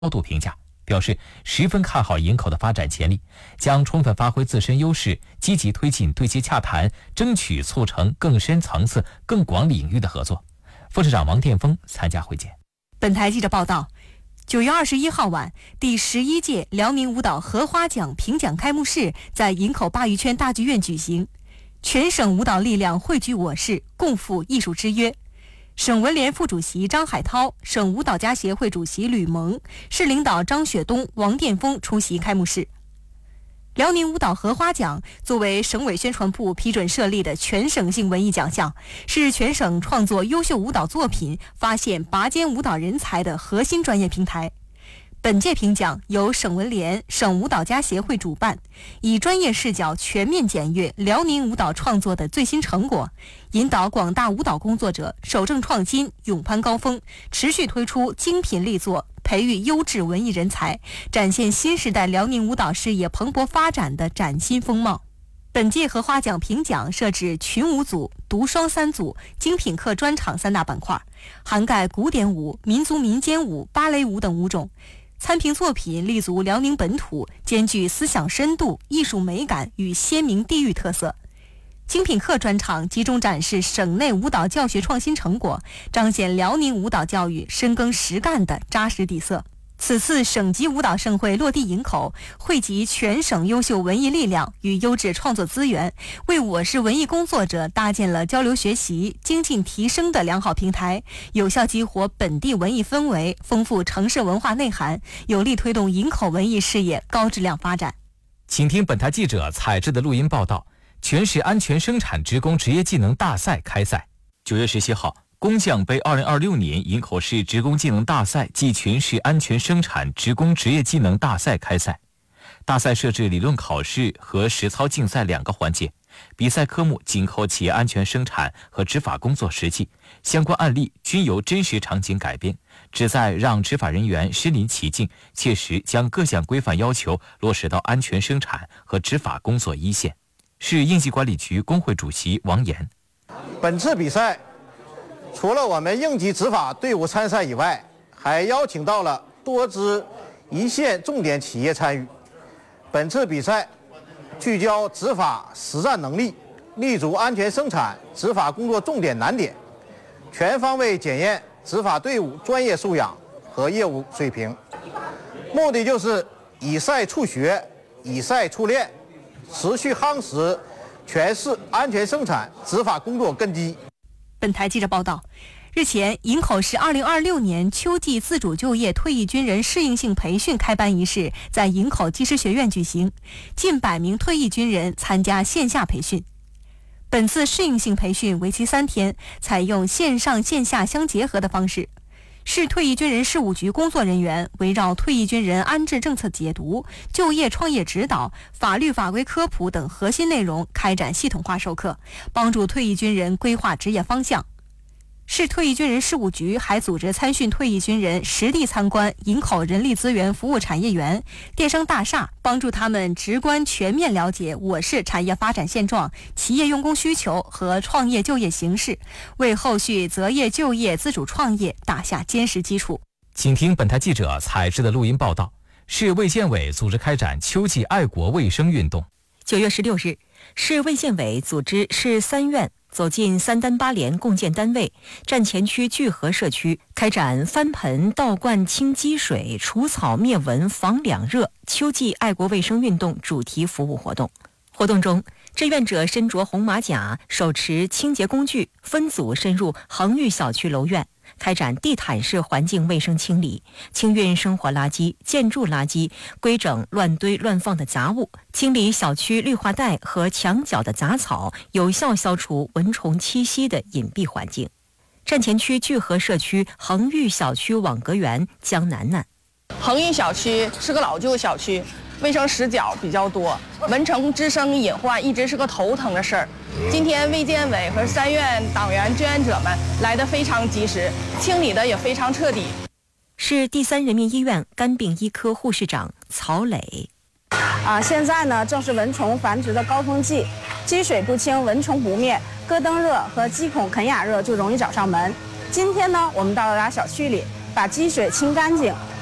高度评价，表示十分看好营口的发展潜力，将充分发挥自身优势，积极推进对接洽谈，争取促成更深层次、更广领域的合作。副市长王殿峰参加会见。 本台记者报道，9月21号晚，第11届辽宁舞蹈荷花奖评奖开幕式在营口鲅鱼圈大剧院举行，全省舞蹈力量汇聚我市，共赴艺术之约。省文联副主席张海涛、省舞蹈家协会主席吕蒙、市领导张雪东、王殿峰出席开幕式。辽宁舞蹈荷花奖作为省委宣传部批准设立的全省性文艺奖项，是全省创作优秀舞蹈作品、发现拔尖舞蹈人才的核心专业平台。本届评奖由省文联、省舞蹈家协会主办，以专业视角全面检阅辽宁舞蹈创作的最新成果，引导广大舞蹈工作者守正创新、勇攀高峰，持续推出精品力作，培育优质文艺人才，展现新时代辽宁舞蹈事业蓬勃发展的崭新风貌。本届荷花奖评奖设置群舞组、独双3组、精品课专场3大板块，涵盖古典舞、民族民间舞、芭蕾舞等舞种。参评作品立足辽宁本土，兼具思想深度、艺术美感与鲜明地域特色。精品课专场集中展示省内舞蹈教学创新成果，彰显辽宁舞蹈教育深耕实干的扎实底色。此次省级舞蹈盛会落地营口，汇集全省优秀文艺力量与优质创作资源，为我市文艺工作者搭建了交流学习、精进提升的良好平台，有效激活本地文艺氛围，丰富城市文化内涵，有力推动营口文艺事业高质量发展。 请听本台记者采制的录音报道：全市安全生产职工职业技能大赛开赛。9月17号。工匠杯2026年营口市职工技能大赛暨全市安全生产职工职业技能大赛开赛。大赛设置理论考试和实操竞赛2个环节，比赛科目紧扣企业安全生产和执法工作实际，相关案例均由真实场景改编，旨在让执法人员身临其境，切实将各项规范要求落实到安全生产和执法工作一线。市应急管理局工会主席王岩： 本次比赛除了我们应急执法队伍参赛以外，还邀请到了多支一线重点企业参与。本次比赛聚焦执法实战能力，立足安全生产执法工作重点难点，全方位检验执法队伍专业素养和业务水平。目的就是以赛促学，以赛促练，持续夯实全市安全生产执法工作根基。 本台记者报道，日前，营口市2026年秋季自主就业退役军人适应性培训开班仪式在营口技师学院举行，近100名退役军人参加线下培训。本次适应性培训为期3天，采用线上线下相结合的方式。市退役军人事务局工作人员围绕退役军人安置政策解读、就业创业指导、法律法规科普等核心内容开展系统化授课，帮助退役军人规划职业方向。市退役军人事务局还组织参训退役军人实地参观营口人力资源服务产业园、电商大厦，帮助他们直观全面了解我市产业发展现状、企业用工需求和创业就业形势，为后续择业就业、自主创业打下坚实基础。 请听本台记者采制的录音报道：市卫健委组织开展秋季爱国卫生运动。 9月16日，市卫健委组织市3院走进3单8连共建单位站前区聚合社区，开展翻盆倒灌清积水、除草灭蚊、防两热秋季爱国卫生运动主题服务活动。活动中，志愿者身着红马甲，手持清洁工具，分组深入恒裕小区楼院，开展地毯式环境卫生清理，清运生活垃圾、建筑垃圾，规整乱堆乱放的杂物，清理小区绿化带和墙角的杂草，有效消除蚊虫栖息的隐蔽环境。站前区聚合社区恒裕小区网格员江楠楠： 恒裕小区是个老旧小区，卫生死角比较多，蚊虫滋生隐患一直是个头疼的事儿。今天卫健委和3院党员志愿者们来得非常及时，清理的也非常彻底。 市第3人民医院肝病医科护士长曹磊： 现在呢正是蚊虫繁殖的高峰季，积水不清，蚊虫不灭，咯噔热和鸡孔肯雅热就容易找上门。今天呢，我们到了小区里，把积水清干净，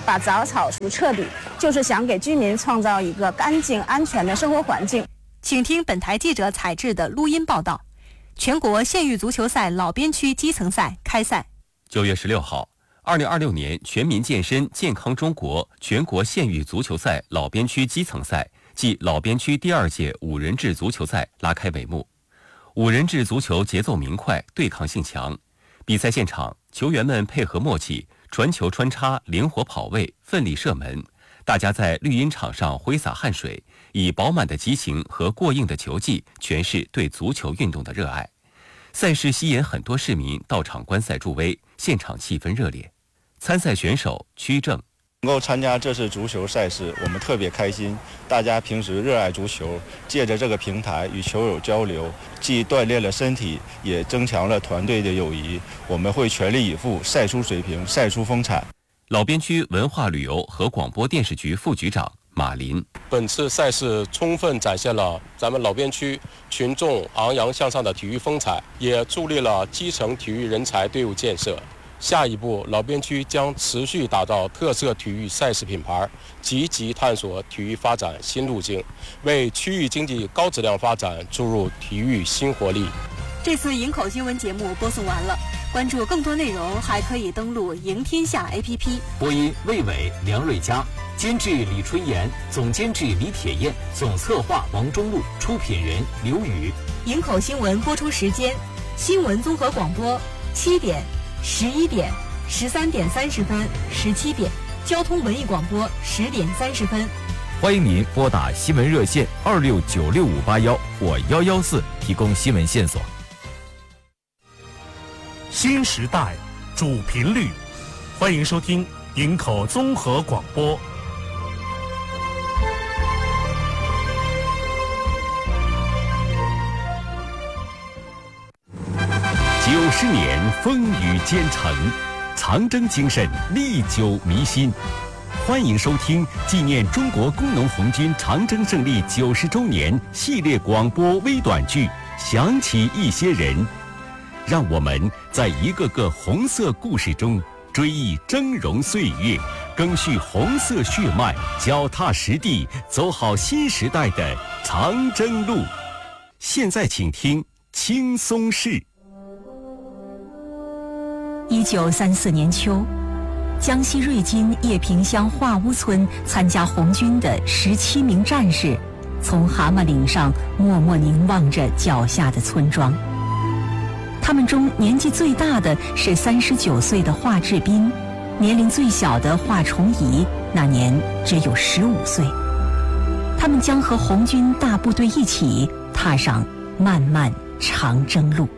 把杂草除彻底，就是想给居民创造一个干净安全的生活环境。 请听本台记者采制的录音报道。全国县域足球赛老边区基层赛开赛。 9月16号，2026年全民健身健康中国全国县域足球赛老边区基层赛暨老边区第2届5人制足球赛拉开帷幕。5人制足球节奏明快，对抗性强。比赛现场，球员们配合默契，传球穿插，灵活跑位，奋力射门。大家在绿茵场上挥洒汗水，以饱满的激情和过硬的球技诠释对足球运动的热爱。赛事吸引很多市民到场观赛助威，现场气氛热烈。参赛选手曲正。 能够参加这次足球赛事，我们特别开心。大家平时热爱足球，借着这个平台与球友交流，既锻炼了身体，也增强了团队的友谊。我们会全力以赴，赛出水平，赛出风采。 老边区文化旅游和广播电视局副局长马林。 本次赛事充分展现了咱们老边区群众昂扬向上的体育风采，也助力了基层体育人才队伍建设。下一步，老边区将持续打造特色体育赛事品牌，积极探索体育发展新路径，为区域经济高质量发展注入体育新活力。 这次营口新闻节目播送完了，关注更多内容还可以登录赢天下 APP。 播音魏伟、梁瑞佳，监制李春妍，总监制李铁燕，总策划王中路，出品人刘宇。 营口新闻播出时间：新闻综合广播7点、11点、13点30分、17点；交通文艺广播10点30分。 欢迎您拨打新闻热线26965881或114提供新闻线索。 新时代主频率，欢迎收听营口综合广播。 90年风雨兼程，长征精神历久弥新。欢迎收听纪念中国工农红军长征胜利90周年系列广播微短剧《想起一些人》，让我们在一个个红色故事中追忆峥嵘岁月，赓续红色血脉，脚踏实地，走好新时代的长征路。现在请听轻松事。 1934年秋，江西瑞金叶坪乡化屋村参加红军的17名战士，从蛤蟆岭上默默凝望着脚下的村庄。他们中年纪最大的是39岁的华志斌，年龄最小的华崇仪那年只有15岁。他们将和红军大部队一起踏上漫漫长征路。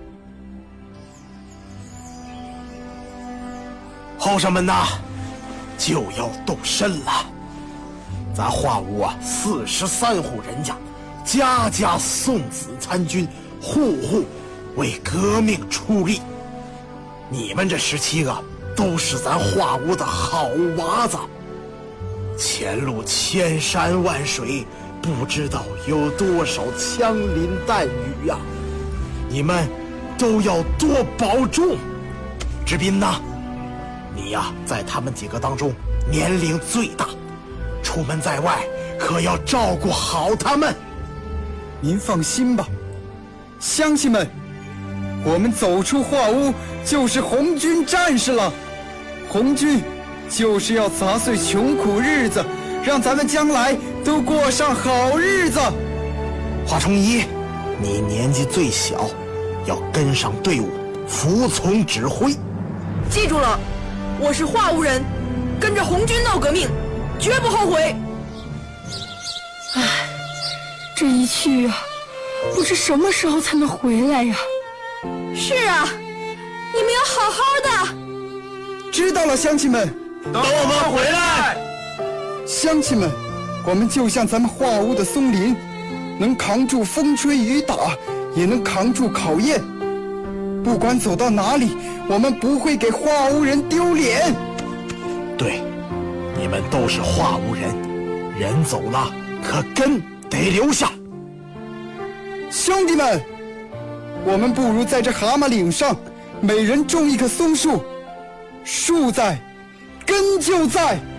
后生们呐，就要动身了。咱化屋43户人家，家家送子参军，户户为革命出力。你们这17个都是咱化屋的好娃子。前路千山万水，不知道有多少枪林弹雨呀，你们都要多保重。志斌呐，你呀，在他们几个当中年龄最大，出门在外可要照顾好他们。 您放心吧，乡亲们，我们走出化屋就是红军战士了。红军就是要砸碎穷苦日子，让咱们将来都过上好日子。 华崇仪，你年纪最小，要跟上队伍，服从指挥。 记住了，我是化屋人，跟着红军闹革命，绝不后悔。 唉，这一去啊，不知什么时候才能回来呀。 是啊，你们要好好的。 知道了，乡亲们， 等我们回来。 乡亲们，我们就像咱们化屋的松林，能扛住风吹雨打，也能扛住考验。不管走到哪里，我们不会给化屋人丢脸。 对，你们都是化屋人，人走了，可根得留下。 兄弟们，我们不如在这蛤蟆岭上，每人种一棵松树，树在，根就在。